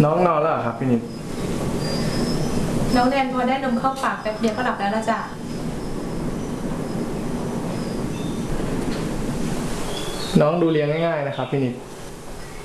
น้องนอนแล้วเหรอครับพี่นิดน้องแนนพอได้นมเข้าปากแป๊บเดียวก็หลับแล้วละจ้ะน้องดูเลี้ยงง่ายๆนะครับพี่นิด